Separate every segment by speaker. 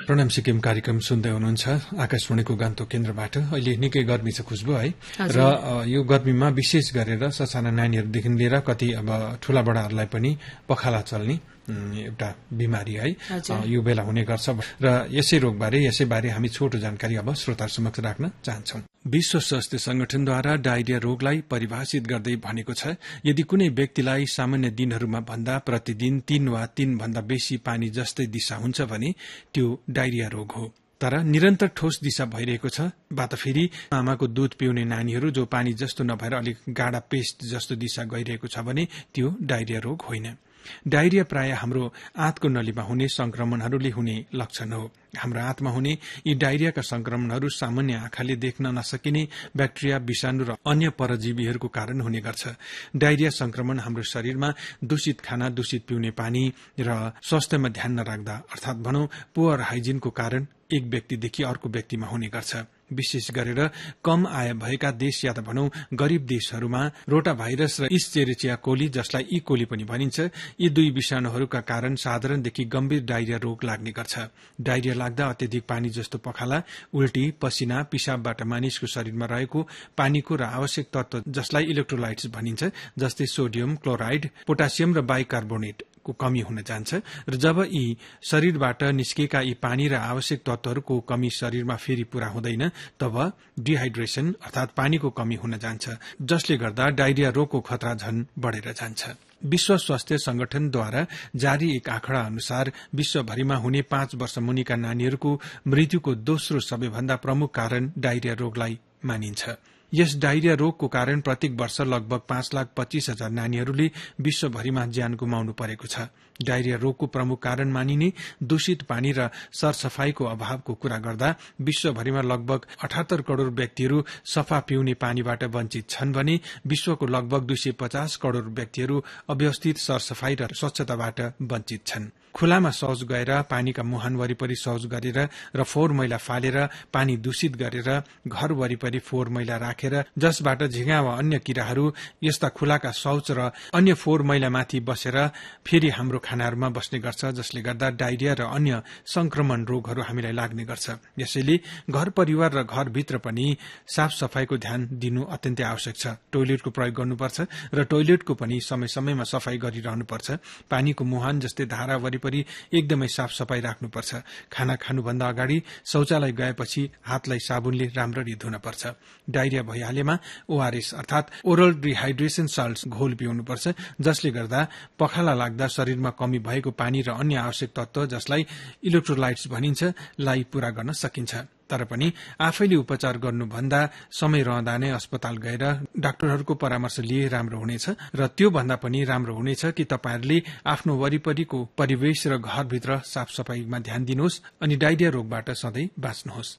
Speaker 1: प्रणाम सिक्किम कार्यक्रम सुन्दै हुनुहुन्छ आकाशवाणीको गान्तोक केन्द्रबाट। अहिले निकै गर्मी छ खुशबु है, र यो गर्मीमा विशेष गरेर ससाना नानीहरूदेखि लिएर कति अब ठूला बडाहरूलाई पनि पखाला चल्ने एउटा बिमारी है यो बेला हुने गर्छ र यसैबारे हामी छोटो जानकारी अब श्रोताहरु समक्ष राख्न चाहन्छौं। विश्व स्वास्थ्य संगठनद्वारा डायरिया रोगलाई परिभाषित गर्दै भनेको छ, यदि कुनै व्यक्तिलाई सामान्य दिनहरूमा भन्दा प्रतिदिन 3 वा 3 भन्दा बेसी पानी जस्तै दिशा हुन्छ भने त्यो डायरिया रोग हो। तर निरन्तर ठोस दिशा भइरहेको छ वा त फेरि आमाको दूध पिउने नानीहरू जो पानी जस्तो नभएर अलिक गाढ़ा पेस्ट जस्तो दिशा गइरहेको छ भने त्यो डायरिया रोग होइन। डायरिया प्राय हाम्रो आँतको नलीमा हुने संक्रमणहरूले हुने लक्षण हो। हाम्रो आँतमा हुने यी डायरियाका संक्रमणहरू सामान्य आँखाले देख्न नसकिने ब्याक्टेरिया, विषाणु र अन्य परजीवीहरूको कारण हुने गर्छ। डायरिया संक्रमण हाम्रो शरीरमा दूषित खाना, दूषित पिउने पानी र स्वास्थ्यमा ध्यान नराख्दा अर्थात भनौं पुअर हाइजिनको कारण एक व्यक्तिदेखि अर्को व्यक्तिमा हुने गर्छ। विशेष गरेर कम आय भएका देश या त भनौं गरीब देशहरूमा रोटा भाइरस र इस्चेरिचिया कोली, जसलाई ई कोली पनि भनिन्छ, यी दुई विषाणुहरूका कारण साधारणदेखि गम्भीर डायरिया रोग लाग्ने गर्छ। डायरिया लाग्दा अत्यधिक पानी जस्तो पखाला, उल्टी, पसिना, पिसाबबाट मानिसको शरीरमा रहेको पानीको र आवश्यक तत्व जसलाई इलेक्ट्रोलाइट्स भनिन्छ, जस्तै सोडियम क्लोराइड, पोटासियम र बाइकार्बोनेट को कमी हुन जान्छ र जब यी शरीरबाट निस्केका यी पानी र आवश्यक तत्वहरूको कमी शरीरमा फेरि पूरा हुँदैन तब डिहाइड्रेसन अर्थात पानीको कमी हुन जान्छ, जसले गर्दा डायरिया रोगको खतरा झन बढेर जान्छ। विश्व स्वास्थ्य संगठनद्वारा जारी एक आँकडा अनुसार विश्वभरिमा हुने 5 वर्ष मुनिका नानीहरूको मृत्युको दोस्रो सबैभन्दा प्रमुख कारण डायरिया रोगलाई मानिन्छ। यस डायरिया रोगको कारण प्रत्येक वर्ष लगभग 5,25,000 नानीहरूले विश्वभरिमा ज्यान गुमाउनु परेको छ। डायरिया रोगको प्रमुख कारण मानिने दूषित पानी र सरसफाईको अभावको कुरा गर्दा विश्वभरिमा लगभग 78 करोड़ व्यक्तिहरू सफा पिउने पानीबाट वञ्चित छन् भने विश्वको लगभग 250 करोड़ व्यक्तिहरू अव्यवस्थित सरसफाई र स्वच्छताबाट वञ्चित छन्। खुलामा शौच गएर, पानीका मुहान वरिपरि शौच गरेर र फोहोर मैला फालेर, पानी दूषित गरेर, घर वरिपरि फोहोर मैला राखेर, जसबाट झिंगा वा अन्य किराहरू यस्ता खुलाका शौच र अन्य फोहोर मैलामाथि बसेर फेरि हाम्रो खानाहरूमा बस्ने गर्छ, जसले गर्दा डायरिया र अन्य संक्रमण रोगहरू हामीलाई लाग्ने गर्छ। यसैले घर परिवार र घरभित्र पनि साफ सफाईको ध्यान दिनु अत्यन्तै आवश्यक छ। टोयलेटको प्रयोग गर्नुपर्छ र टोयलेटको पनि समय समयमा सफाई गरिरहनुपर्छ। पानीको मुहान जस्तै धारा वरिपरि एकदमै साफ सफाई राख्नुपर्छ। खाना खानुभन्दा अगाडि शौचालय गएपछि हातलाई साबुनले राम्ररी धुनुपर्छ। डायरिया भइहालेमा ओआरएस अर्थात ओरल डिहाइड्रेसन साल्ट्स घोल पिउनुपर्छ, जसले गर्दा पखाला लाग्दा शरीरमा कमी भएको पानी र अन्य आवश्यक तत्व जसलाई इलेक्ट्रोलाइट्स भनिन्छ लाई पूरा गर्न सकिन्छ। तर पनि आफैले उपचार गर्नुभन्दा समय रहँदा नै अस्पताल गएर डाक्टरहरूको परामर्श लिए राम्रो हुनेछ र त्यो भन्दा पनि राम्रो हुनेछ कि तपाईहरुले आफ्नो वरिपरिको परिवेश र घरभित्र साफ सफाईमा ध्यान दिनुहोस् अनि डायरिया रोगबाट सधैँ बाँच्नुहोस्।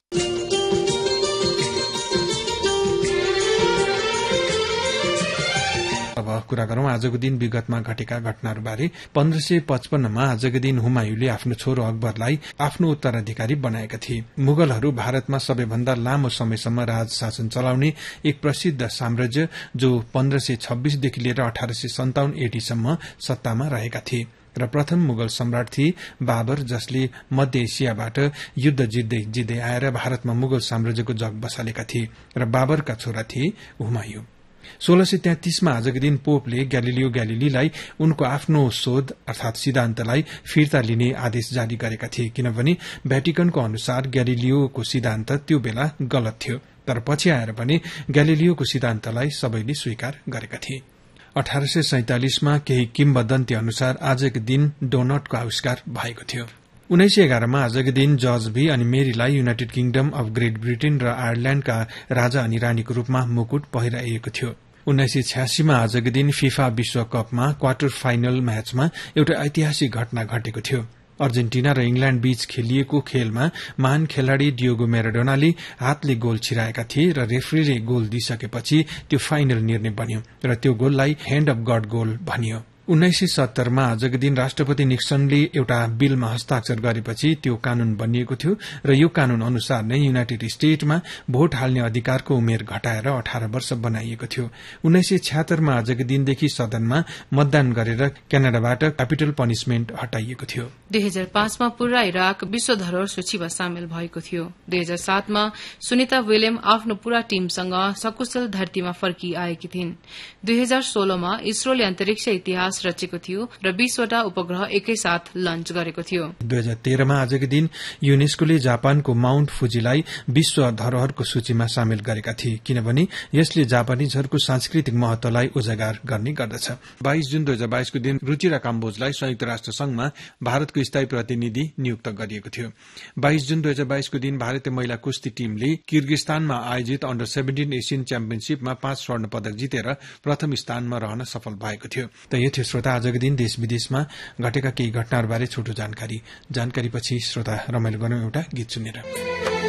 Speaker 1: अब कुरा गरौं आजको दिन विगतमा घटेका घटनाहरूबारे। 1555 मा आजको दिन हुमायूँले आफ्नो छोरो अकबरलाई आफ्नो उत्तराधिकारी बनाएका थिए। मुगलहरू भारतमा सबैभन्दा लामो समयसम्म राज शासन चलाउने एक प्रसिद्ध साम्राज्य जो 1526 देखि लिएर 1857 एडी सम्म सत्तामा रहेका थिए र प्रथम मुगल सम्राट थिए बाबर, जसले मध्य एसियाबाट युद्ध जित्दै आएर भारतमा मुगल साम्राज्यको जग बसालेका थिए र बाबरका छोरा थिए हुमायूँ। 1633 मा आजको दिन पोपले ग्यालिलियो ग्यालिलीलाई उनको आफ्नो शोध अर्थात सिद्धान्तलाई फिर्ता लिने आदेश जारी गरेका थिए, किनभने भ्याटिकनको अनुसार ग्यालिलियोको सिद्धान्त त्यो बेला गलत थियो। तर पछि आएर पनि ग्यालिलियोको सिद्धान्तलाई सबैले स्वीकार गरेका थिए। 1847 मा केही किम्बदन्ती अनुसार आजको दिन डोनटको आविष्कार भएको थियो। 1911 मा आजको दिन जर्ज भी अनि मेरीलाई United kingdom of great Britain र आयरल्याण्डका राजा अनि रानीको रूपमा मुकुट पहिराइएको थियो। 1986 मा आजको दिन फिफा विश्वकपमा क्वार्टर फाइनल म्याचमा एउटा ऐतिहासिक घटना घटेको थियो। अर्जेन्टिना र इंग्ल्याण्ड बीच खेलिएको खेलमा महान खेलाड़ी डियोगो म्याराडोनाले हातले गोल छिराएका थिए र रेफ्रीले गोल दिइसकेपछि त्यो फाइनल निर्णय बन्यो र त्यो गोललाई ह्यान्ड अफ गड गोल भनियो। 1970 मा आजको दिन राष्ट्रपति निक्सनले एउटा बिलमा हस्ताक्षर गरेपछि त्यो कानून बनिएको थियो र यो कानून अनुसार नै युनाइटेड स्टेटमा भोट हाल्ने अधिकारको उमेर घटाएर 18 वर्ष बनाइएको थियो। 1976 मा आजको दिनदेखि सदनमा मतदान गरेर क्यानाडाबाट क्यापिटल पनिशमेन्ट हटाइएको थियो।
Speaker 2: 2005 मा पूरा इराक विश्व धरोहर सूचीमा सामेल भएको थियो। 2007 मा सुनिता विलियम आफ्नो पूरा टीमसँग सकुशल धरतीमा फर्किआएकी थिइन्। 2016 मा इसरोले अन्तरिक्ष इतिहास रचेको थियो र 20 वटा उपग्रह एकैसाथ लन्च गरेको थियो।
Speaker 1: 2013 मा आजको दिन युनेस्कोले जापानको माउन्ट फुजीलाई विश्व धरोहरको सूचीमा सामेल गरेका थिए किनभने यसले जापानिजहरूको सांस्कृतिक महत्वलाई उजागर गर्ने गर्दछ। 22 जुन 2022 को दिन रुचिरा काम्बोजलाई संयुक्त राष्ट्र संघमा भारतको स्थायी प्रतिनिधि नियुक्त गरिएको थियो। 22 जुन 2022 को दिन भारतीय महिला कुस्ती टीमले किर्गिस्तानमा आयोजित अन्डर 17 एसियन च्याम्पियनशीपमा 5 स्वर्ण पदक जितेर प्रथम स्थानमा रहन सफल भएको थियो। त यो थियो श्रोता आजको दिन देश विदेशमा घटेका केही घटनाहरूबारे छोटो जानकारी पछि श्रोता रमाइलो गरौं एउटा गीत सुनेर।